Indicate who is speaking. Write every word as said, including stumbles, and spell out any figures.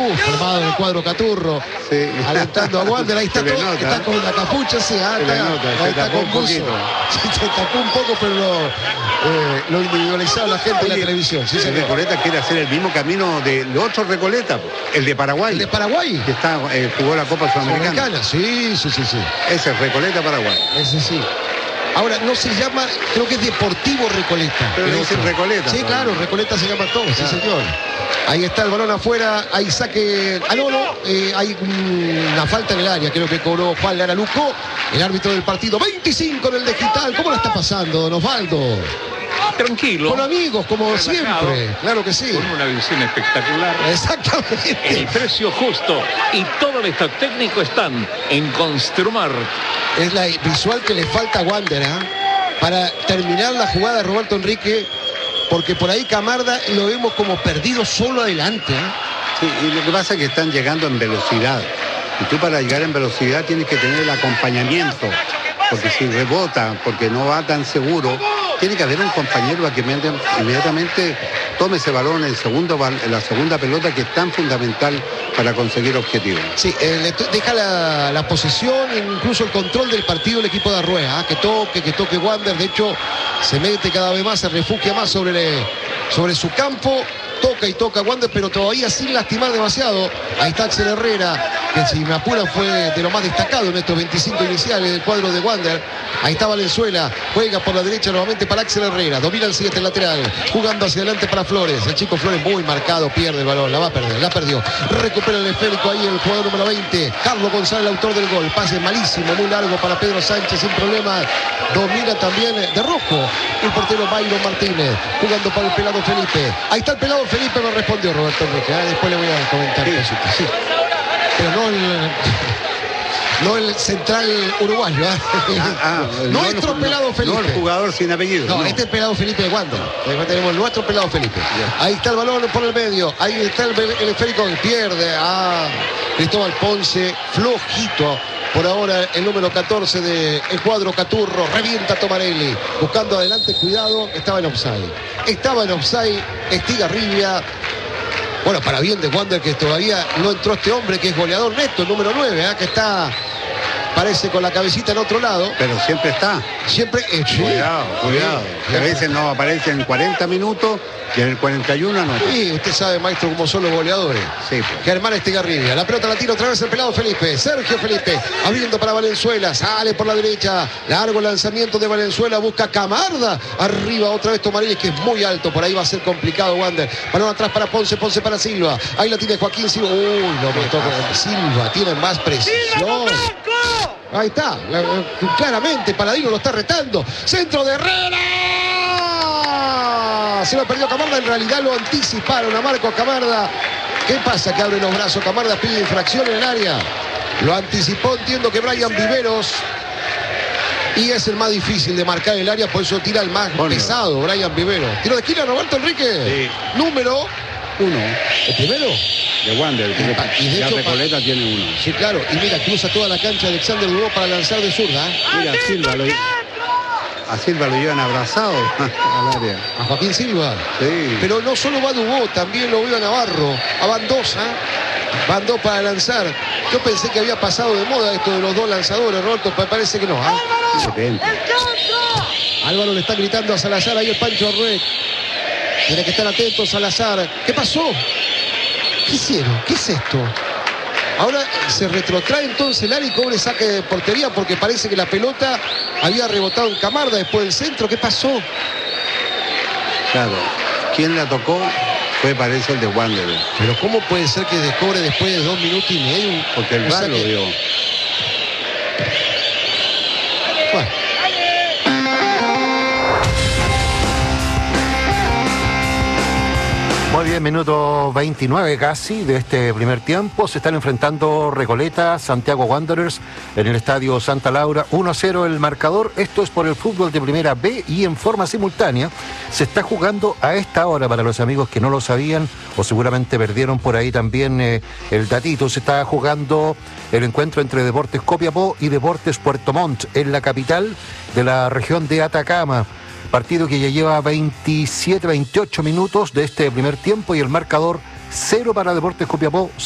Speaker 1: Uh, formado en el cuadro Caturro, sí. Alentando a Wander. Ahí está, todo, está con la capucha, sí, ah, está,
Speaker 2: nota,
Speaker 1: ahí está con buzo. Sí, se tapó un poco, pero lo, eh, lo individualizaba la gente. Oye, en la televisión. Sí,
Speaker 2: el Recoleta quiere hacer el mismo camino del otro Recoleta, el de Paraguay.
Speaker 1: ¿El de Paraguay?
Speaker 2: Que está, eh, jugó la Copa Sudamericana.
Speaker 1: Sudamericana. Sí, sí, sí, sí.
Speaker 2: Ese es Recoleta Paraguay.
Speaker 1: Ese sí. Ahora, no se llama, creo que es Deportivo Recoleta.
Speaker 2: Pero le dicen Recoleta.
Speaker 1: Sí, claro, Recoleta se llama todo, claro. Sí, señor. Ahí está el balón afuera, hay saque. Ah, no, no, eh, hay una falta en el área, creo que cobró Juan Lara Luco, el árbitro del partido. veinticinco en el digital. ¿Cómo la está pasando, don Osvaldo?
Speaker 3: Tranquilo.
Speaker 1: Con amigos, como relajado, siempre. Claro que sí.
Speaker 3: Con una visión espectacular.
Speaker 1: Exactamente.
Speaker 3: El precio justo y todo el stock técnico están en Construmar.
Speaker 1: Es la visual que le falta a Wander, ¿eh? Para terminar la jugada de Roberto Enrique, porque por ahí Camarda lo vemos como perdido solo adelante, ¿eh?
Speaker 2: Sí, y lo que pasa es que están llegando en velocidad. Y tú para llegar en velocidad tienes que tener el acompañamiento. Porque si rebota, porque no va tan seguro, tiene que haber un compañero a que inmediatamente tome ese balón en, segundo, en la segunda pelota, que es tan fundamental para conseguir objetivos.
Speaker 1: Sí, eh, deja la, la posesión, incluso el control del partido el equipo de Arruega, ¿eh? Que toque, que toque Wander. De hecho, se mete cada vez más, se refugia más sobre, sobre su campo. Toca y toca Wander, pero todavía sin lastimar demasiado. Ahí está Axel Herrera, que si me apuran fue de lo más destacado en estos veinticinco iniciales del cuadro de Wander. Ahí está Valenzuela, juega por la derecha nuevamente para Axel Herrera, domina el siguiente lateral, jugando hacia adelante para Flores. El chico Flores muy marcado, pierde el balón, la va a perder, la perdió. Recupera el esférico ahí el jugador número veinte, Carlos González, el autor del gol. Pase malísimo, muy largo para Pedro Sánchez, sin problema. Domina también de rojo el portero Byron Martínez, jugando para el pelado Felipe. Ahí está el pelado Felipe, no respondió Roberto Enrique, ¿eh? Después le voy a comentar sí. Cositas, sí. Pero no el, no el central uruguayo, ¿eh?
Speaker 2: ah, ah,
Speaker 1: nuestro
Speaker 2: no,
Speaker 1: pelado Felipe.
Speaker 2: No el jugador sin apellido.
Speaker 1: No, no. Este es el pelado Felipe de Wander. Después tenemos nuestro pelado Felipe. Yeah. Ahí está el balón por el medio, ahí está el, el esférico que pierde a Cristóbal Ponce, flojito. Por ahora el número catorce del cuadro Caturro, revienta Tomarelli, buscando adelante, cuidado, estaba en offside. Estaba en offside Estigarribia. Bueno, para bien de Wander, que todavía no entró este hombre, que es goleador neto, el número nueve, ¿eh? Que está, parece con la cabecita en otro lado.
Speaker 2: Pero siempre está.
Speaker 1: Siempre. Eh, sí.
Speaker 2: Cuidado, cuidado. Sí. Que a veces no aparece en cuarenta minutos y en el cuarenta y uno no.
Speaker 1: Sí, usted sabe, maestro, cómo son los goleadores.
Speaker 2: Sí, pues.
Speaker 1: Germán Estigarribia. La pelota la tira otra vez el pelado Felipe. Sergio Felipe, abriendo para Valenzuela. Sale por la derecha. Largo lanzamiento de Valenzuela. Busca Camarda. Arriba otra vez Tomarelli, que es muy alto. Por ahí va a ser complicado Wander. Balón atrás para Ponce. Ponce para Silva. Ahí la tiene Joaquín Silva. Uy, lo mató con Silva. Tiene más precisión. Ahí está. Claramente Paladino lo está retando. Centro de Herrera. Se lo perdió Camarda, en realidad lo anticiparon a Marcos Camarda. ¿Qué pasa? Que abre los brazos Camarda, pide infracción en el área. Lo anticipó, entiendo que Brian Viveros. Y es el más difícil de marcar el área, por eso tira el más bueno. pesado, Brian Viveros. Tiro de esquina, Roberto Enrique.
Speaker 2: Sí.
Speaker 1: Número
Speaker 2: uno.
Speaker 1: ¿El primero?
Speaker 2: De Wander.
Speaker 1: Y, y de
Speaker 2: la
Speaker 1: hecho,
Speaker 2: Recoleta tiene uno.
Speaker 1: Sí, claro. Y mira, cruza toda la cancha Alexander Dubó para lanzar de zurda.
Speaker 2: Mira, Silva lo... A Silva lo llevan abrazado al área.
Speaker 1: A Joaquín Silva.
Speaker 2: Sí.
Speaker 1: Pero no solo va Dubó, también lo veo a Navarro. A Bandosa. Van dos para lanzar. Yo pensé que había pasado de moda esto de los dos lanzadores, Roberto. Parece que no. ¿eh? Álvaro le está gritando a Salazar. Ahí el Pancho Arrué. Tiene que estar atento Salazar. ¿Qué pasó? ¿Qué hicieron? ¿Qué es esto? Ahora se retrotrae entonces el área y cobre saque de portería, porque parece que la pelota había rebotado en Camarda después del centro. ¿Qué pasó?
Speaker 2: Claro. ¿Quién la tocó? Fue, parece, el de Wander.
Speaker 1: Pero ¿cómo puede ser que descobre después de dos minutos y medio?
Speaker 2: Porque el V A R lo vio.
Speaker 1: Bueno.
Speaker 4: Muy bien, minuto veintinueve casi de este primer tiempo. Se están enfrentando Recoleta, Santiago Wanderers en el estadio Santa Laura. uno a cero el marcador. Esto es por el fútbol de Primera B y en forma simultánea se está jugando a esta hora, para los amigos que no lo sabían o seguramente perdieron por ahí también eh, el datito. Se está jugando el encuentro entre Deportes Copiapó y Deportes Puerto Montt en la capital de la región de Atacama. Partido que ya lleva veintisiete, veintiocho minutos de este primer tiempo y el marcador cero para Deportes Copiapó,